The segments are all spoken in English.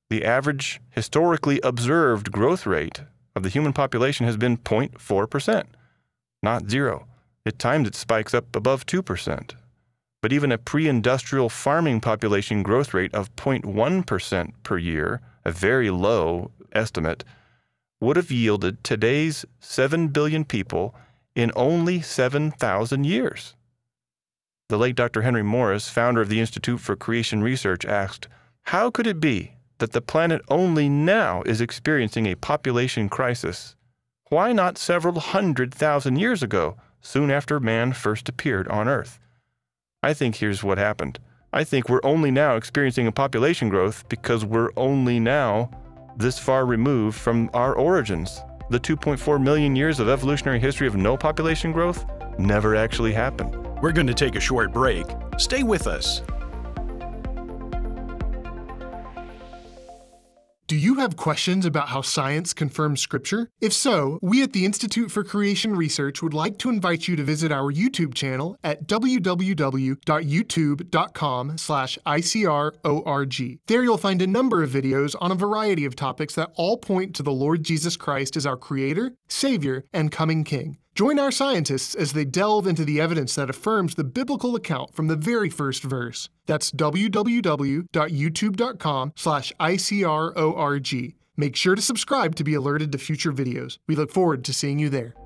The average historically observed growth rate of the human population has been 0.4%, not zero. At times it spikes up above 2%. But even a pre-industrial farming population growth rate of 0.1% per year, a very low estimate, would have yielded today's 7 billion people in only 7,000 years. The late Dr. Henry Morris, founder of the Institute for Creation Research, asked, "How could it be that the planet only now is experiencing a population crisis? Why not several 100,000 years ago, soon after man first appeared on Earth?" I think here's what happened. I think we're only now experiencing a population growth because we're only now this far removed from our origins. The 2.4 million years of evolutionary history of no population growth never actually happened. We're going to take a short break. Stay with us. Do you have questions about how science confirms Scripture? If so, we at the Institute for Creation Research would like to invite you to visit our YouTube channel at www.youtube.com/ICRORG. There you'll find a number of videos on a variety of topics that all point to the Lord Jesus Christ as our Creator, Savior, and coming King. Join our scientists as they delve into the evidence that affirms the biblical account from the very first verse. That's www.youtube.com/ICRORG. Make sure to subscribe to be alerted to future videos. We look forward to seeing you there.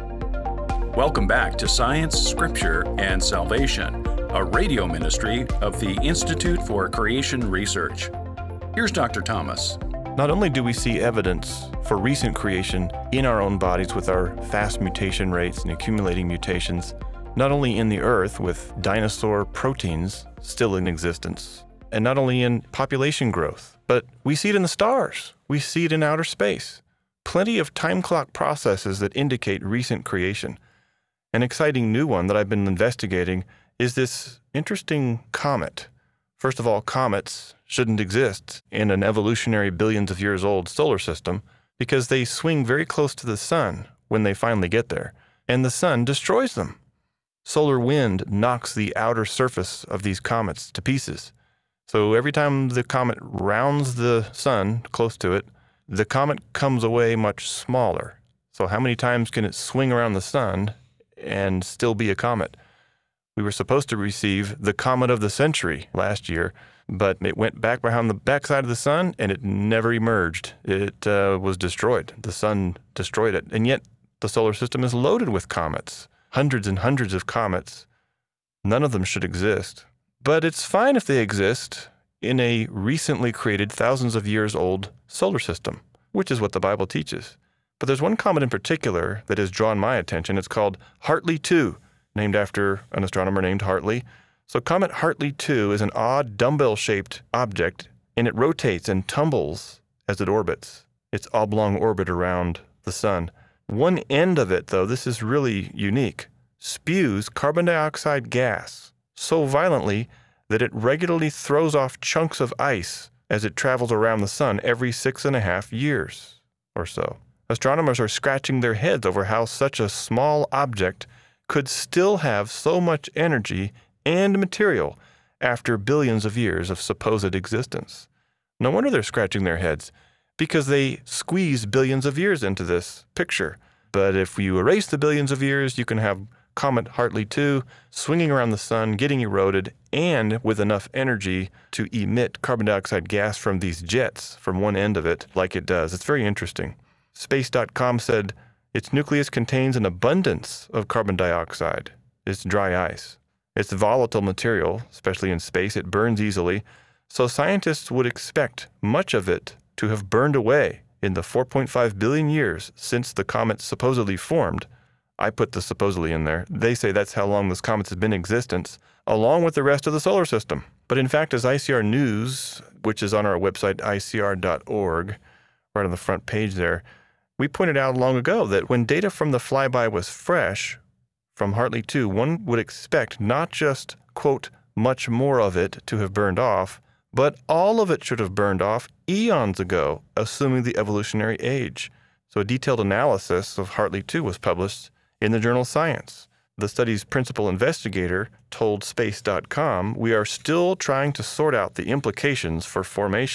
Welcome back to Science, Scripture, and Salvation, a radio ministry of the Institute for Creation Research. Here's Dr. Thomas. Not only do we see evidence for recent creation in our own bodies with our fast mutation rates and accumulating mutations, not only in the earth with dinosaur proteins still in existence, and not only in population growth, but we see it in the stars. We see it in outer space. Plenty of time clock processes that indicate recent creation. An exciting new one that I've been investigating is this interesting comet. First of all, comets shouldn't exist in an evolutionary billions of years old solar system because they swing very close to the sun when they finally get there, and the sun destroys them. Solar wind knocks the outer surface of these comets to pieces. So every time the comet rounds the sun close to it, the comet comes away much smaller. So how many times can it swing around the sun and still be a comet? We were supposed to receive the comet of the century last year, but it went back behind the backside of the sun and it never emerged. It was destroyed. The sun destroyed it. And yet the solar system is loaded with comets, hundreds and hundreds of comets. None of them should exist. But it's fine if they exist in a recently created, thousands of years old solar system, which is what the Bible teaches. But there's one comet in particular that has drawn my attention. It's called Hartley 2. Named after an astronomer named Hartley. So Comet Hartley 2 is an odd dumbbell-shaped object, and it rotates and tumbles as it orbits. Its oblong orbit around the sun. One end of it, though, this is really unique, spews carbon dioxide gas so violently that it regularly throws off chunks of ice as it travels around the sun every 6.5 years or so. Astronomers are scratching their heads over how such a small object could still have so much energy and material after billions of years of supposed existence. No wonder they're scratching their heads, because they squeeze billions of years into this picture. But if you erase the billions of years, you can have Comet Hartley 2 swinging around the sun, getting eroded, and with enough energy to emit carbon dioxide gas from these jets from one end of it like it does. It's very interesting. Space.com said, its nucleus contains an abundance of carbon dioxide. It's dry ice. It's volatile material, especially in space. It burns easily. So scientists would expect much of it to have burned away in the 4.5 billion years since the comet supposedly formed. I put the supposedly in there. They say that's how long this comet has been in existence, along with the rest of the solar system. But in fact, as ICR News, which is on our website, icr.org, right on the front page there, we pointed out long ago that when data from the flyby was fresh from Hartley 2, one would expect not just, quote, much more of it to have burned off, but all of it should have burned off eons ago, assuming the evolutionary age. So a detailed analysis of Hartley 2 was published in the journal Science. The study's principal investigator told Space.com, we are still trying to sort out the implications for formation.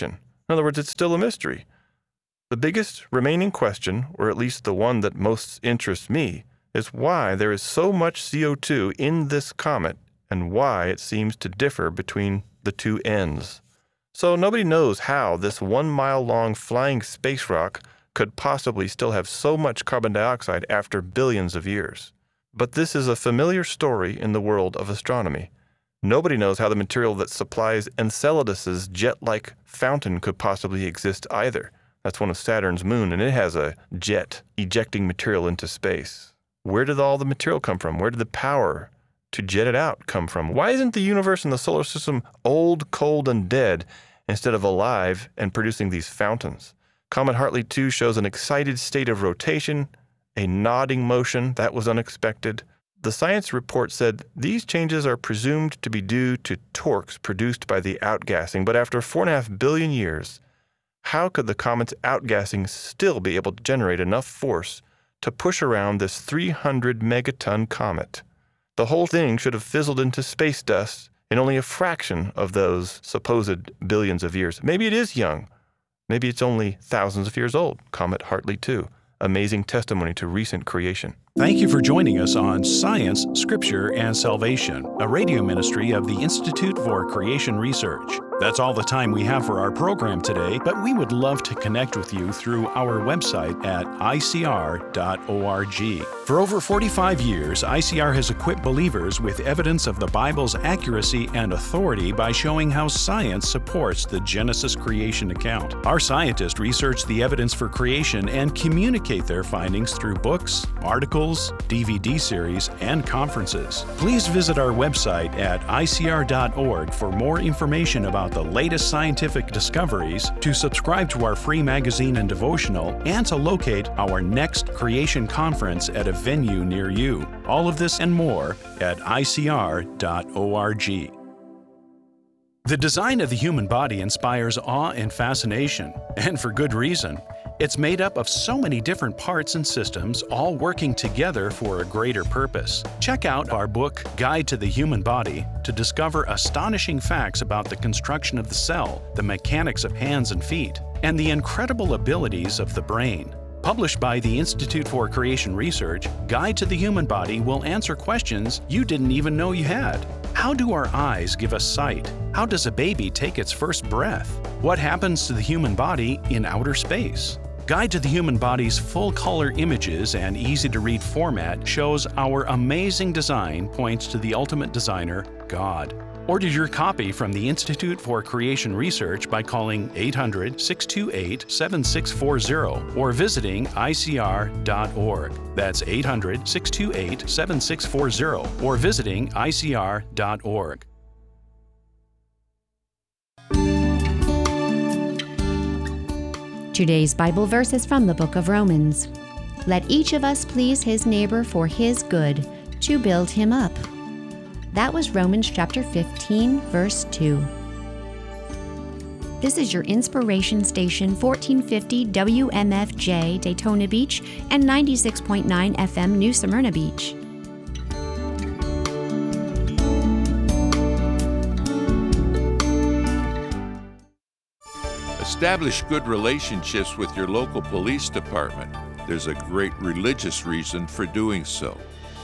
In other words, it's still a mystery. The biggest remaining question, or at least the one that most interests me, is why there is so much CO2 in this comet and why it seems to differ between the two ends. So nobody knows how this 1-mile-long flying space rock could possibly still have so much carbon dioxide after billions of years. But this is a familiar story in the world of astronomy. Nobody knows how the material that supplies Enceladus's jet-like fountain could possibly exist either. That's one of Saturn's moons, and it has a jet ejecting material into space. Where did all the material come from? Where did the power to jet it out come from? Why isn't the universe and the solar system old, cold, and dead instead of alive and producing these fountains? Comet Hartley 2 shows an excited state of rotation, a nodding motion that was unexpected. The science report said these changes are presumed to be due to torques produced by the outgassing, but after 4.5 billion years, how could the comet's outgassing still be able to generate enough force to push around this 300 megaton comet? The whole thing should have fizzled into space dust in only a fraction of those supposed billions of years. Maybe it is young. Maybe it's only thousands of years old. Comet Hartley 2. Amazing testimony to recent creation. Thank you for joining us on Science, Scripture, and Salvation, a radio ministry of the Institute for Creation Research. That's all the time we have for our program today, but we would love to connect with you through our website at icr.org. For over 45 years, ICR has equipped believers with evidence of the Bible's accuracy and authority by showing how science supports the Genesis creation account. Our scientists research the evidence for creation and communicate their findings through books, articles, DVD series, and conferences. Please visit our website at icr.org for more information about the latest scientific discoveries, to subscribe to our free magazine and devotional, and to locate our next creation conference at a venue near you. All of this and more at icr.org. The design of the human body inspires awe and fascination, and for good reason. It's made up of so many different parts and systems, all working together for a greater purpose. Check out our book, Guide to the Human Body, to discover astonishing facts about the construction of the cell, the mechanics of hands and feet, and the incredible abilities of the brain. Published by the Institute for Creation Research, Guide to the Human Body will answer questions you didn't even know you had. How do our eyes give us sight? How does a baby take its first breath? What happens to the human body in outer space? Guide to the Human Body's full-color images and easy-to-read format shows our amazing design points to the ultimate designer, God. Order your copy from the Institute for Creation Research by calling 800-628-7640 or visiting icr.org. That's 800-628-7640 or visiting icr.org. Today's Bible verse is from the book of Romans. Let each of us please his neighbor for his good, to build him up. That was Romans chapter 15, verse 2. This is your inspiration station, 1450 WMFJ Daytona Beach and 96.9 FM New Smyrna Beach. Establish good relationships with your local police department. There's a great religious reason for doing so.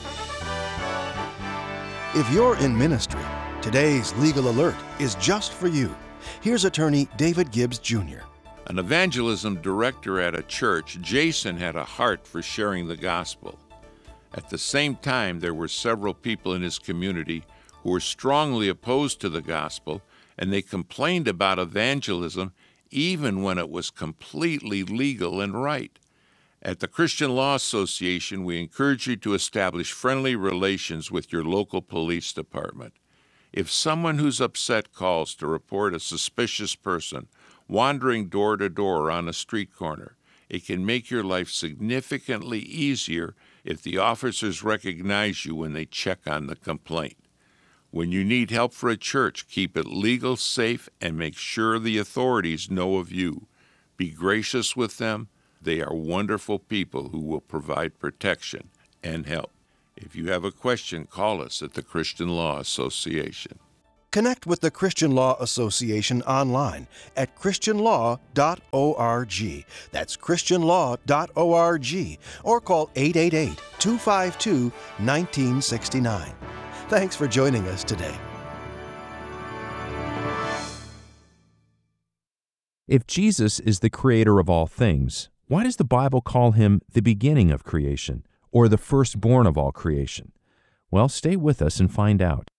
If you're in ministry, today's legal alert is just for you. Here's attorney David Gibbs Jr. An evangelism director at a church, Jason had a heart for sharing the gospel. At the same time, there were several people in his community who were strongly opposed to the gospel, and they complained about evangelism even when it was completely legal and right. At the Christian Law Association, we encourage you to establish friendly relations with your local police department. If someone who's upset calls to report a suspicious person wandering door to door on a street corner, it can make your life significantly easier if the officers recognize you when they check on the complaint. When you need help for a church, keep it legal, safe, and make sure the authorities know of you. Be gracious with them. They are wonderful people who will provide protection and help. If you have a question, call us at the Christian Law Association. Connect with the Christian Law Association online at christianlaw.org. That's christianlaw.org, or call 888-252-1969. Thanks for joining us today. If Jesus is the creator of all things, why does the Bible call him the beginning of creation, or the firstborn of all creation? Well, stay with us and find out.